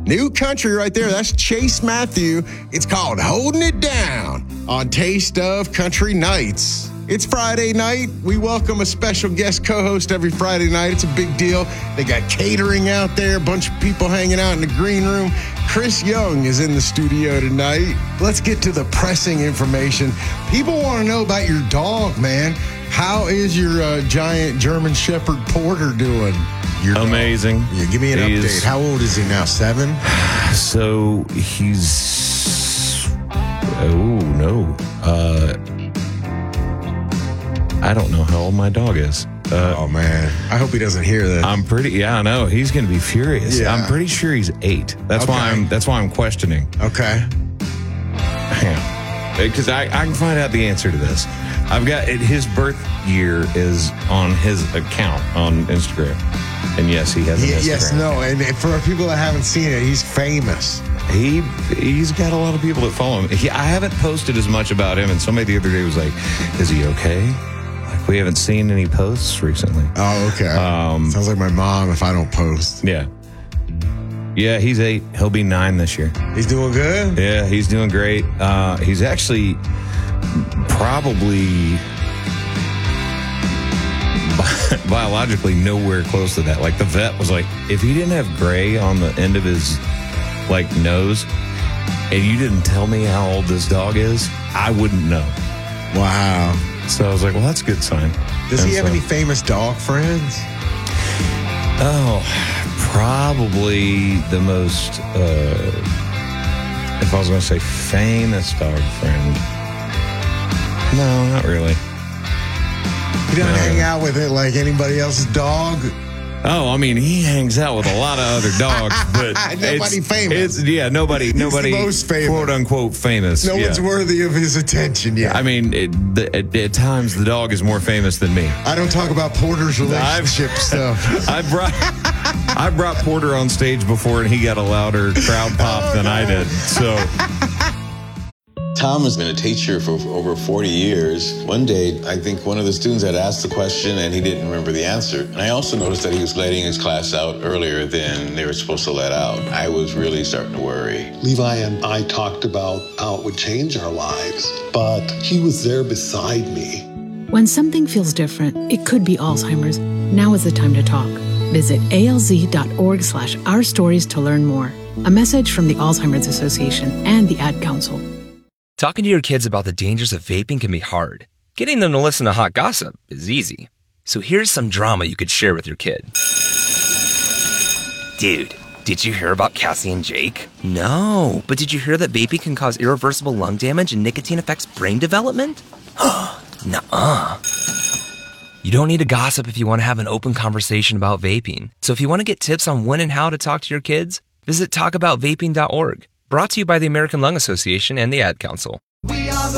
New country right there. That's Chase Matthew. It's called Holding It Down on Taste of Country Nights. It's Friday night. We welcome a special guest co-host every Friday night. It's a big deal. They got catering out there, a bunch of people hanging out in the green room. Chris Young is in the studio tonight. Let's get to the pressing information. People want to know about your dog, man. How is your giant German Shepherd Porter doing? Amazing. Yeah, give me an update. How old is he now? 7? So he's... I don't know how old my dog is. Oh, man. I hope he doesn't hear this. I know. He's going to be furious. Yeah. I'm pretty sure he's 8. That's why I'm questioning. Okay. Because I can find out the answer to this. I've got his birth year is on his account on Instagram. And yes, he has an Instagram. Yes, no. And for people that haven't seen it, he's famous. He's got a lot of people that follow him. I haven't posted as much about him. And somebody the other day was like, is he okay? Like, we haven't seen any posts recently. Oh, okay. Sounds like my mom if I don't post. Yeah. Yeah, he's 8. He'll be 9 this year. He's doing good? Yeah, he's doing great. He's actually probably biologically nowhere close to that. Like, the vet was like, if he didn't have gray on the end of his nose and you didn't tell me how old this dog is, I wouldn't know. Wow. So I was like, well, that's a good sign. Does he have any famous dog friends? Oh, probably the most, if I was going to say famous dog friend. No, not really. He doesn't hang out with it like anybody else's dog? Oh, I mean, he hangs out with a lot of other dogs, but nobody famous. Nobody the most famous. Quote unquote famous. No one's worthy of his attention yet. I mean, at times the dog is more famous than me. I don't talk about Porter's relationship stuff. I brought Porter on stage before, and he got a louder crowd pop than I did. So. Tom has been a teacher for over 40 years. One day, I think one of the students had asked the question and he didn't remember the answer. And I also noticed that he was letting his class out earlier than they were supposed to let out. I was really starting to worry. Levi and I talked about how it would change our lives, but he was there beside me. When something feels different, it could be Alzheimer's. Now is the time to talk. Visit alz.org/ourstories to learn more. A message from the Alzheimer's Association and the Ad Council. Talking to your kids about the dangers of vaping can be hard. Getting them to listen to hot gossip is easy. So here's some drama you could share with your kid. Dude, did you hear about Cassie and Jake? No, but did you hear that vaping can cause irreversible lung damage and nicotine affects brain development? Nuh-uh. You don't need to gossip if you want to have an open conversation about vaping. So if you want to get tips on when and how to talk to your kids, visit talkaboutvaping.org. Brought to you by the American Lung Association and the Ad Council.